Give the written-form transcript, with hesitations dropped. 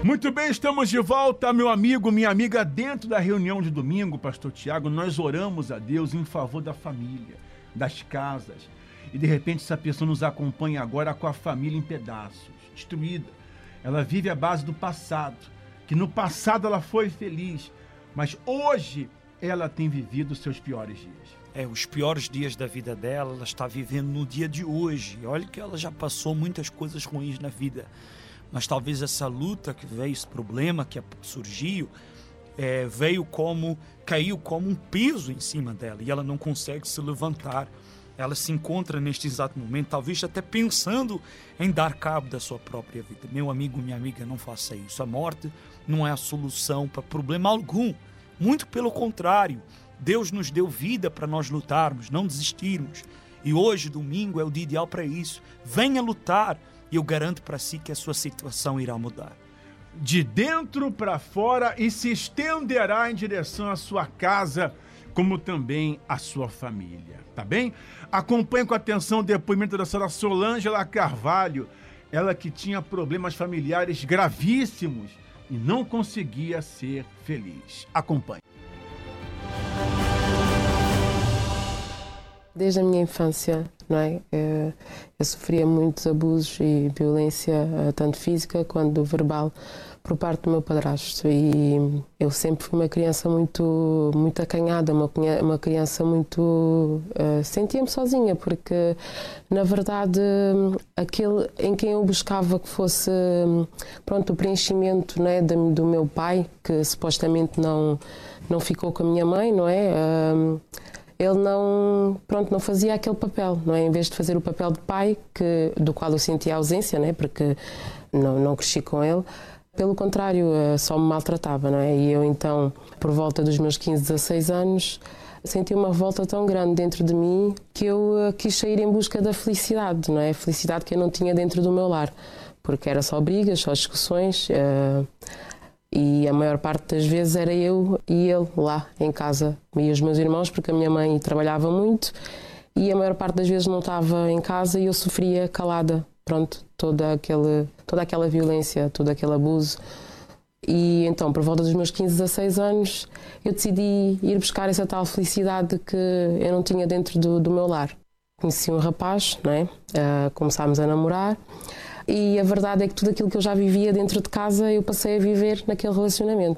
Muito bem, estamos de volta, meu amigo, minha amiga. Dentro da reunião de domingo, pastor Tiago, nós oramos a Deus em favor da família, das casas. E de repente essa pessoa nos acompanha agora com a família em pedaços, destruída. Ela vive à base do passado, que no passado ela foi feliz, mas hoje ela tem vivido os seus piores dias. Os piores dias da vida dela, ela está vivendo no dia de hoje. Olha que ela já passou muitas coisas ruins na vida. Mas talvez essa luta que veio, esse problema que surgiu, caiu como um peso em cima dela. E ela não consegue se levantar. Ela se encontra neste exato momento, talvez até pensando em dar cabo da sua própria vida. Meu amigo, minha amiga, não faça isso. A morte não é a solução para problema algum. Muito pelo contrário. Deus nos deu vida para nós lutarmos, não desistirmos. E hoje, domingo, é o dia ideal para isso. Venha lutar e eu garanto para si que a sua situação irá mudar. De dentro para fora e se estenderá em direção à sua casa, como também à sua família, tá bem? Acompanhe com atenção o depoimento da senhora Solângela Carvalho, ela que tinha problemas familiares gravíssimos e não conseguia ser feliz. Acompanhe. Desde a minha infância, não é? Eu sofria muitos abusos e violência, tanto física quanto verbal, por parte do meu padrasto. E eu sempre fui uma criança muito acanhada, uma criança muito... sentia-me sozinha, porque, na verdade, aquele em quem eu buscava que fosse, o preenchimento, não é, do meu pai, que supostamente não ficou com a minha mãe, não é? Ele não fazia aquele papel, não é? Em vez de fazer o papel de pai, do qual eu sentia a ausência, não é? Porque não cresci com ele, pelo contrário, só me maltratava, não é? E eu então, por volta dos meus 15, 16 anos, senti uma revolta tão grande dentro de mim que eu quis sair em busca da felicidade, não é? A felicidade que eu não tinha dentro do meu lar, porque era só brigas, só discussões, e a maior parte das vezes era eu e ele lá em casa, e os meus irmãos, porque a minha mãe trabalhava muito e a maior parte das vezes não estava em casa e eu sofria calada, toda aquela violência, todo aquele abuso. E então, por volta dos meus 15, 16 anos, eu decidi ir buscar essa tal felicidade que eu não tinha dentro do meu lar. Conheci um rapaz, não é? Começámos a namorar. E a verdade é que tudo aquilo que eu já vivia dentro de casa, eu passei a viver naquele relacionamento.